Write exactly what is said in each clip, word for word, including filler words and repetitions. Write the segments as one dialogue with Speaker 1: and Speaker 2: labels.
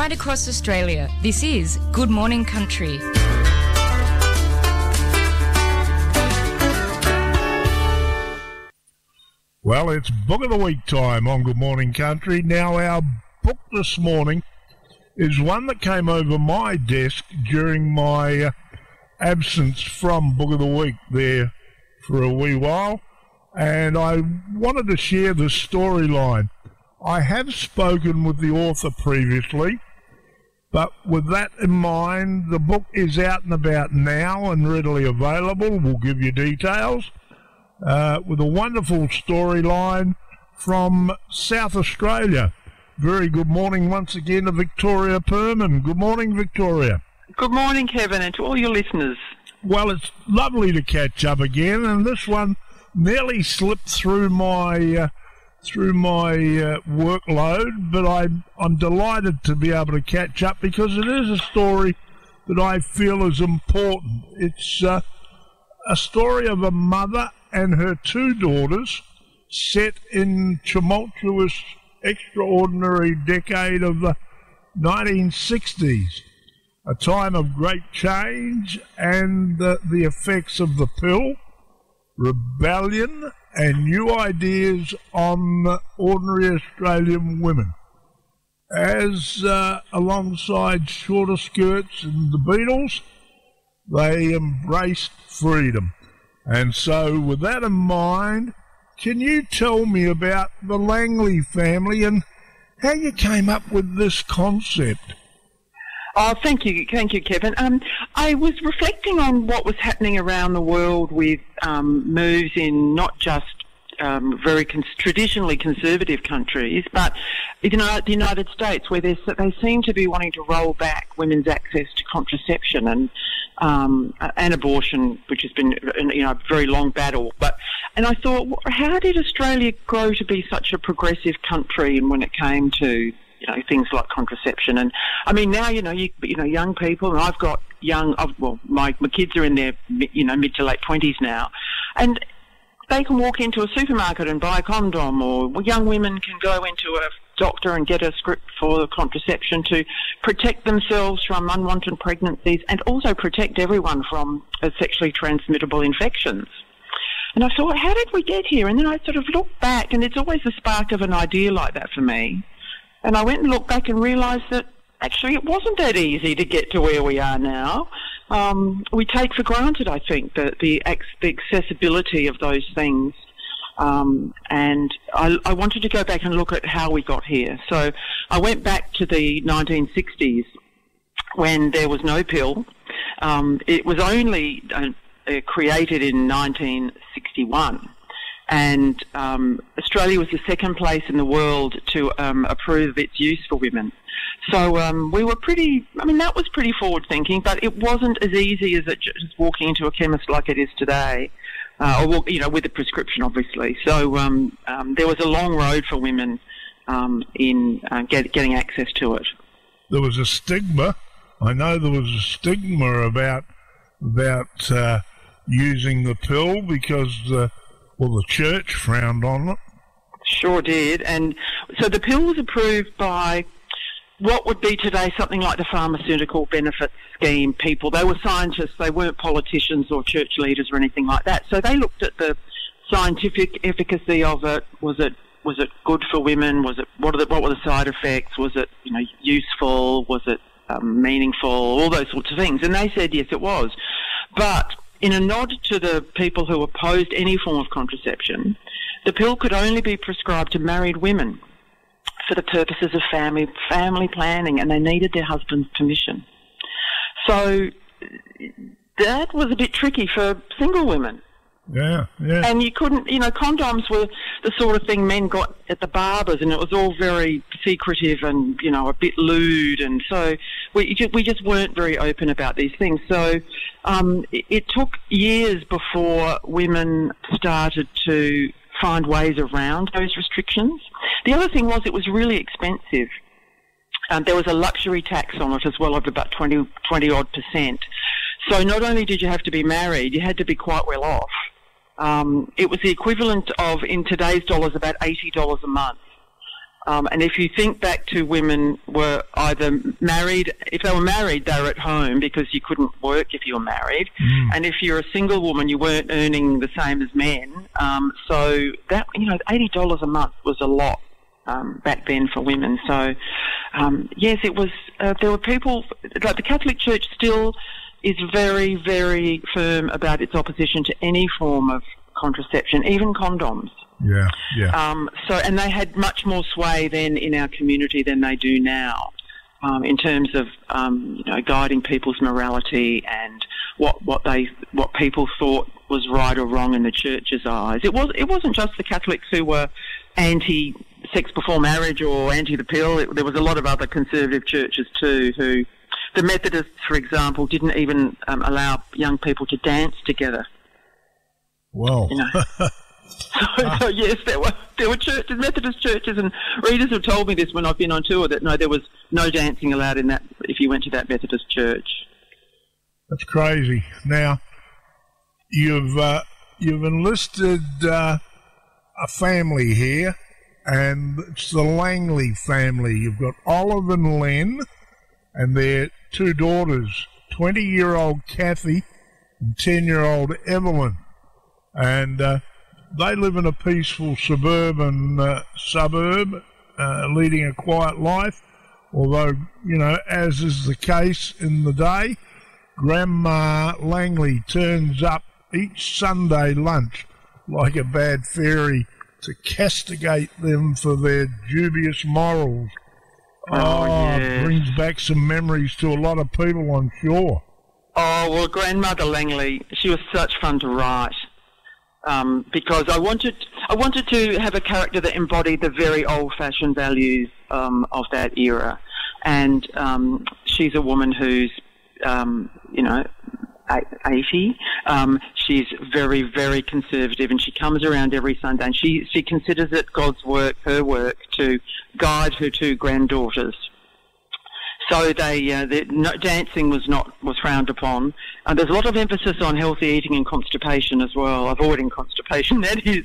Speaker 1: Right across Australia, this is Good Morning Country.
Speaker 2: Well, it's Book of the Week time on Good Morning Country. Now, our book this morning is one that came over my desk during my uh, absence from Book of the Week there for a wee while, and I wanted to share the storyline. I have spoken with the author previously, but with that in mind, the book is out and about now and readily available. We'll give you details, uh, with a wonderful storyline from South Australia. Very good morning once again to Victoria Perman. Good morning, Victoria.
Speaker 3: Good morning, Kevin, and to all your listeners.
Speaker 2: Well, it's lovely to catch up again, and this one nearly slipped through my uh, through my uh, workload, but I'm, I'm delighted to be able to catch up because it is a story that I feel is important. It's uh, a story of a mother and her two daughters set in tumultuous, extraordinary decade of the nineteen sixties, a time of great change and uh, the effects of the pill, rebellion, and new ideas on ordinary Australian women. As uh, alongside Shorter Skirts and the Beatles, they embraced freedom. And so with that in mind, can you tell me about the Langley family and how you came up with this concept?
Speaker 3: Oh, thank you, thank you, Kevin. Um, I was reflecting on what was happening around the world with um, moves in not just um, very cons- traditionally conservative countries, but in the United States, where they seem to be wanting to roll back women's access to contraception and um, and abortion, which has been, you know, a very long battle. But and I thought, how did Australia grow to be such a progressive country? And when it came to you know, things like contraception. And I mean, now, you know, you, you know, young people, and I've got young, I've, well, my, my kids are in their, you know, mid to late twenties now, and they can walk into a supermarket and buy a condom, or young women can go into a doctor and get a script for contraception to protect themselves from unwanted pregnancies and also protect everyone from uh, sexually transmittable infections. And I thought, how did we get here? And then I sort of looked back, and it's always the spark of an idea like that for me. And I went and looked back and realised that actually it wasn't that easy to get to where we are now. Um, we take for granted, I think, the, the, the accessibility of those things. Um, and I, I wanted to go back and look at how we got here. So I went back to the nineteen sixties when there was no pill. Um, it was only uh, uh, created in nineteen sixty-one. And um, Australia was the second place in the world to um, approve its use for women. So um, we were pretty, I mean, that was pretty forward-thinking, but it wasn't as easy as it just walking into a chemist like it is today, uh, or, you know, with a prescription, obviously. So um, um, there was a long road for women um, in uh, get, getting access to it.
Speaker 2: There was a stigma. I know there was a stigma about, about uh, using the pill because... Uh, Well, the church frowned on it.
Speaker 3: Sure did. And so the pill was approved by what would be today something like the Pharmaceutical Benefits Scheme people. They were scientists. They weren't politicians or church leaders or anything like that. So they looked at the scientific efficacy of it. Was it was it good for women? Was it what, are the, what were the side effects? Was it you know useful? Was it um, meaningful? All those sorts of things. And they said yes, it was. But in a nod to the people who opposed any form of contraception, the pill could only be prescribed to married women for the purposes of family family planning, and they needed their husband's permission. So that was a bit tricky for single women.
Speaker 2: Yeah, yeah.
Speaker 3: And you couldn't, you know, condoms were the sort of thing men got at the barbers, and it was all very secretive and, you know, a bit lewd, and so we just, we just weren't very open about these things. So um, it, it took years before women started to find ways around those restrictions. The other thing was it was really expensive. Um, there was a luxury tax on it as well of about twenty, twenty odd percent. So not only did you have to be married, you had to be quite well off. Um, it was the equivalent of, in today's dollars, about eighty dollars a month. Um, and if you think back to women were either married. If they were married, they were at home because you couldn't work if you were married.
Speaker 2: Mm.
Speaker 3: And if you're a single woman, you weren't earning the same as men. Um, so that, you know, eighty dollars a month was a lot um, back then for women. So, um, yes, it was, uh, there were people, like the Catholic Church still is very, very firm about its opposition to any form of contraception, even condoms.
Speaker 2: Yeah, yeah.
Speaker 3: Um, so, and they had much more sway then in our community than they do now, um, in terms of um, you know, guiding people's morality and what what they what people thought was right or wrong in the church's eyes. It was it wasn't just the Catholics who were anti-sex before marriage or anti the pill. It, there was a lot of other conservative churches too who. The Methodists, for example, didn't even um, allow young people to dance together.
Speaker 2: Well,
Speaker 3: you know. so, so yes, there were there were churches, Methodist churches, and readers have told me this when I've been on tour that no, there was no dancing allowed in that if you went to that Methodist church.
Speaker 2: That's crazy. Now, you've uh, you've enlisted uh, a family here, and it's the Langley family. You've got Olive and Len, and their two daughters, twenty-year-old Kathy and ten-year-old Evelyn. And uh, they live in a peaceful suburban uh, suburb, uh, leading a quiet life. Although, you know, as is the case in the day, Grandma Langley turns up each Sunday lunch like a bad fairy to castigate them for their dubious morals.
Speaker 3: Oh,
Speaker 2: oh
Speaker 3: yes.
Speaker 2: It brings back some memories to a lot of people, I'm sure.
Speaker 3: Oh, well, Grandmother Langley, she was such fun to write. Um, because I wanted, I wanted to have a character that embodied the very old-fashioned values um, of that era, and um, she's a woman who's, um, you know, eighty. Um, she's very, very conservative, and she comes around every Sunday, and she she considers it God's work, her work, to guide her two granddaughters. So they, uh, the, no, dancing was not was frowned upon. And there's a lot of emphasis on healthy eating and constipation as well, avoiding constipation, that is.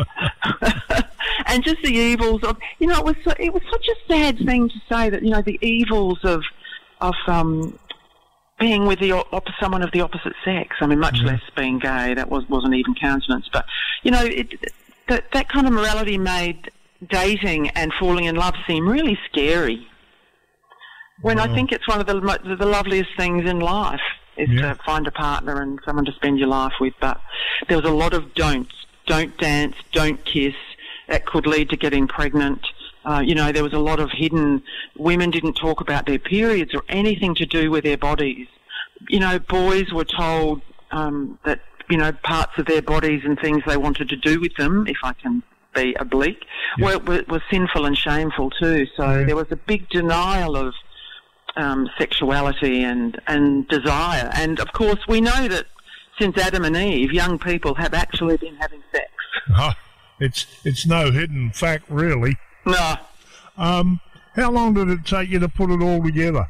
Speaker 3: And just the evils of, you know, it was so, it was such a sad thing to say that, you know, the evils of of um, being with the op- someone of the opposite sex. I mean, much mm-hmm. less being gay. That was wasn't even countenance. But you know, it, that that kind of morality made dating and falling in love seem really scary. When wow. I think it's one of the the loveliest things in life is yeah. to find a partner and someone to spend your life with. But there was a lot of don'ts. Don't dance, don't kiss. That could lead to getting pregnant. Uh, you know, there was a lot of hidden... Women didn't talk about their periods or anything to do with their bodies. You know, boys were told um, that, you know, parts of their bodies and things they wanted to do with them, if I can be oblique, yeah. were, were, were sinful and shameful too. So yeah. there was a big denial of Um, sexuality and, and desire. And, of course, we know that since Adam and Eve, young people have actually been having sex.
Speaker 2: Oh, it's it's no hidden fact, really.
Speaker 3: No.
Speaker 2: Um, how long did it take you to put it all together?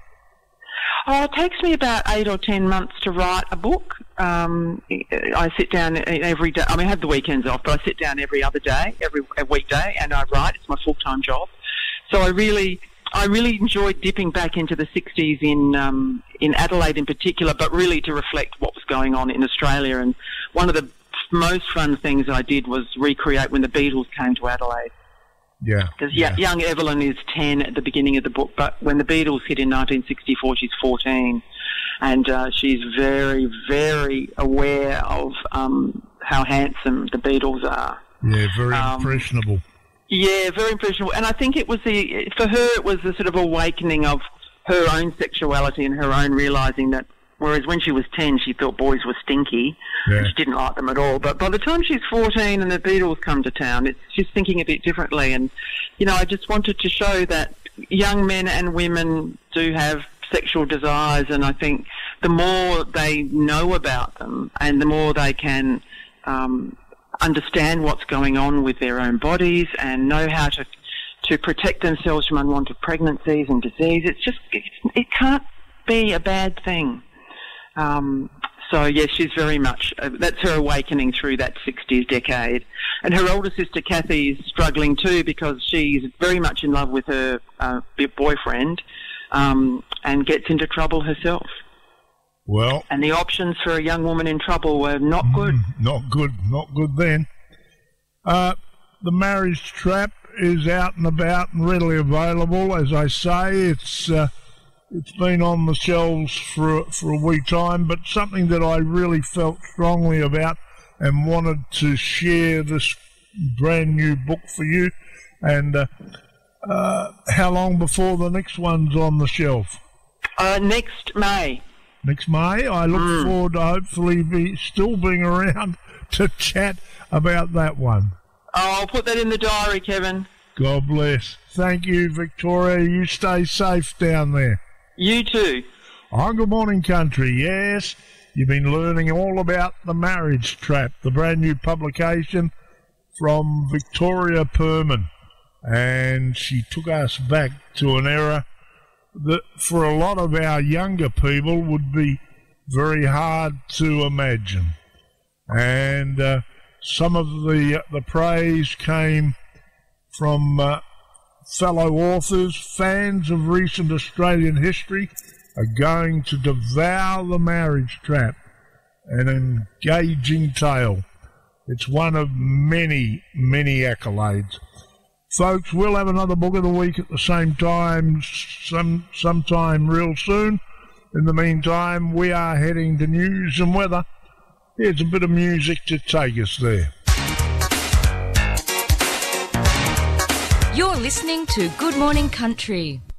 Speaker 3: Oh, it takes me about eight or ten months to write a book. Um, I sit down every day. I mean, I have the weekends off, but I sit down every other day, every weekday, and I write. It's my full-time job. So I really... I really enjoyed dipping back into the sixties in um, in Adelaide in particular, but really to reflect what was going on in Australia. And one of the most fun things I did was recreate when the Beatles came to Adelaide.
Speaker 2: Yeah.
Speaker 3: Because
Speaker 2: yeah.
Speaker 3: young Evelyn is ten at the beginning of the book, but when the Beatles hit in nineteen sixty-four, she's fourteen. And uh, she's very, very aware of um, how handsome the Beatles are.
Speaker 2: Yeah, very
Speaker 3: um,
Speaker 2: impressionable.
Speaker 3: Yeah, very impressionable. And I think it was the, for her, it was the sort of awakening of her own sexuality and her own realising that, whereas when she was ten, she thought boys were stinky.
Speaker 2: Yeah.
Speaker 3: And she didn't like them at all. But by the time she's fourteen and the Beatles come to town, it's, she's thinking a bit differently. And, you know, I just wanted to show that young men and women do have sexual desires, and I think the more they know about them and the more they can... Um, understand what's going on with their own bodies and know how to to protect themselves from unwanted pregnancies and disease. It's just, it, it can't be a bad thing. Um, so, yes, she's very much, uh, that's her awakening through that sixties decade. And her older sister, Kathy, is struggling too because she's very much in love with her uh, boyfriend, um, and gets into trouble herself.
Speaker 2: Well,
Speaker 3: and the options for a young woman in trouble were not good.
Speaker 2: Mm, not good, not good then. Uh, the Marriage Trap is out and about and readily available. As I say, it's uh, it's been on the shelves for for a wee time, but something that I really felt strongly about and wanted to share this brand new book for you. And uh, uh, how long before the next one's on the shelf?
Speaker 3: Uh, next May.
Speaker 2: Next May. I look mm. forward to hopefully be still being around to chat about that one.
Speaker 3: Oh, I'll put that in the diary, Kevin.
Speaker 2: God bless. Thank you, Victoria. You stay safe down there.
Speaker 3: You too.
Speaker 2: On Good Morning Country, yes, you've been learning all about The Marriage Trap, the brand new publication from Victoria Perman. And she took us back to an era that for a lot of our younger people would be very hard to imagine. And uh, some of the, the praise came from uh, fellow authors. Fans of recent Australian history are going to devour The Marriage Trap, an engaging tale. It's one of many, many accolades. Folks, we'll have another book of the week at the same time, some sometime real soon. In the meantime, we are heading to news and weather. Here's a bit of music to take us there.
Speaker 1: You're listening to Good Morning Country.